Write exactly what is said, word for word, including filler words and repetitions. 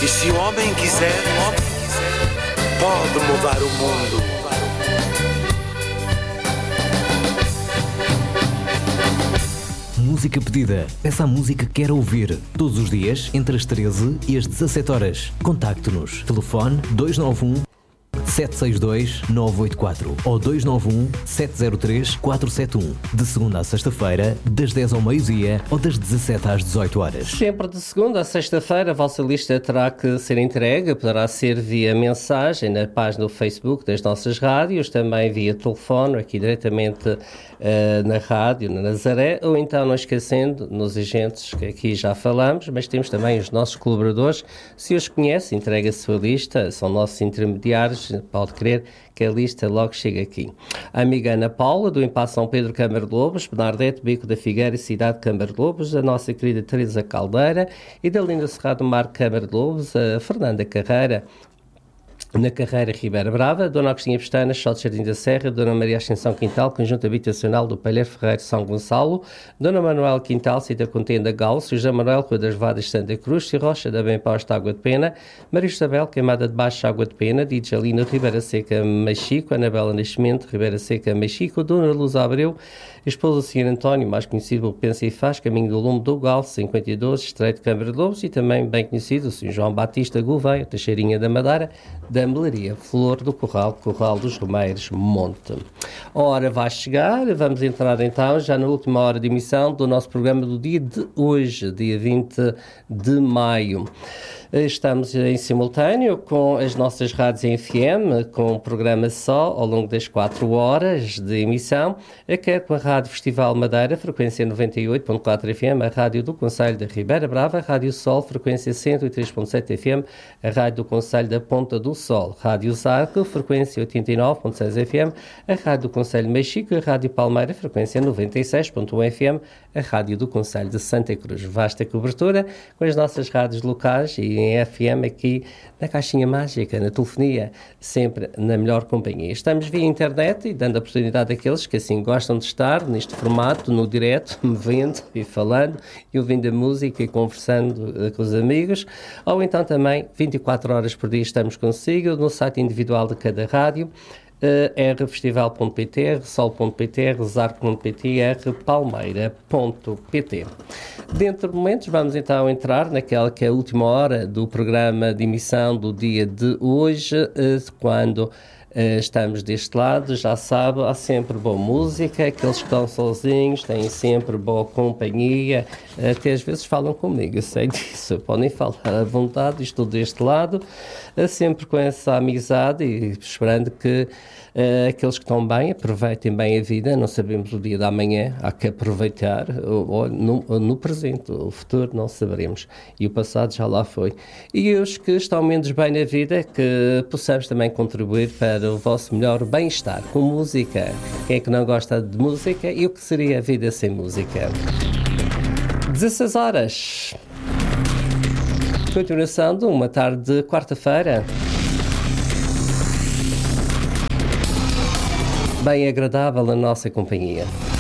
E se o homem quiser, pode mudar o mundo. Música pedida. Peça a música que quer ouvir. Todos os dias, entre as treze e as dezassete horas. Contacte-nos. Telefone dois nove um, sete seis dois, nove oito quatro ou dois nove um, sete zero três, quatro sete um. De segunda a sexta-feira, das dez ao meio-dia ou das dezassete às dezoito horas. Sempre de segunda a sexta-feira, a vossa lista terá que ser entregue. Poderá ser via mensagem na página do Facebook das nossas rádios, também via telefone, aqui diretamente uh, na rádio, na Nazaré, ou então, não esquecendo, nos agentes que aqui já falamos, mas temos também os nossos colaboradores. Se os conhece, entregue a sua lista, são nossos intermediários. Pode crer que a lista logo chega aqui. A amiga Ana Paula, do Impasse São Pedro, Câmara de Lobos, Bernardete, Bico da Figueira e Cidade de Câmara de Lobos, a nossa querida Teresa Caldeira e da Linda Cerrado Mar, Câmara de Lobos, a Fernanda Carreira, na Carreira Ribeira Brava, Dona Agostinha Pestana, Só de Jardim da Serra, Dona Maria Ascensão Quintal, Conjunto Habitacional do Palheiro Ferreiro São Gonçalo, Dona Manuel Quintal, Cida Contenda Gal, José Manuel Rua das Vadas Santa Cruz, Rocha da Bem Posta Água de Pena, Maria Isabel Queimada de Baixo Água de Pena, Didjalina Ribeira Seca Machico, Anabela Nascimento Ribeira Seca Machico, Dona Luz Abreu, esposa do senhor António, mais conhecido pelo Pensa e Faz, Caminho do Lume do Gal, cinquenta e dois, Estreito de Câmara de Lobos, e também bem conhecido o senhor João Batista Gouveia, Teixeirinha da Madeira, da Melaria, Flor do Corral, Corral dos Romeiros, Monte. A hora vai chegar, vamos entrar então já na última hora de emissão do nosso programa do dia de hoje, dia vinte de maio. Estamos em simultâneo com as nossas rádios em F M, com um programa só ao longo das quatro horas de emissão, quer com a Rádio Festival Madeira, frequência noventa e oito ponto quatro F M, a Rádio do Concelho da Ribeira Brava, a Rádio Sol, frequência cento e três ponto sete F M, a Rádio do Concelho da Ponta do Sol, Rádio Zarco, frequência oitenta e nove ponto seis F M, a Rádio do Concelho de Mexico, a Rádio Palmeira, frequência noventa e seis ponto um F M, a Rádio do Concelho de Santa Cruz. Vasta cobertura com as nossas rádios locais e em F M aqui na caixinha mágica, na telefonia, sempre na melhor companhia. Estamos via internet e dando a oportunidade àqueles que assim gostam de estar neste formato, no direto, me vendo e falando e ouvindo a música e conversando uh, com os amigos, ou então também vinte e quatro horas por dia estamos consigo no site individual de cada rádio, Uh, r festival ponto p t, r sol ponto p t, r zarco ponto p t, r palmeira ponto p t. Dentro de momentos vamos então entrar naquela que é a última hora do programa de emissão do dia de hoje, uh, quando Uh, estamos deste lado, já sabe, há sempre boa música, aqueles que estão sozinhos têm sempre boa companhia, até às vezes falam comigo, eu sei disso, podem falar à vontade, estou deste lado, uh, sempre com essa amizade e esperando que uh, aqueles que estão bem aproveitem bem a vida, não sabemos o dia da manhã, há que aproveitar ou, ou, no, no presente, o futuro não saberemos, e o passado já lá foi. E os que estão menos bem na vida, que possamos também contribuir para o vosso melhor bem-estar com música. Quem é que não gosta de música? E o que seria a vida sem música? dezasseis horas. Continuação de uma tarde de quarta-feira. Bem agradável a nossa companhia.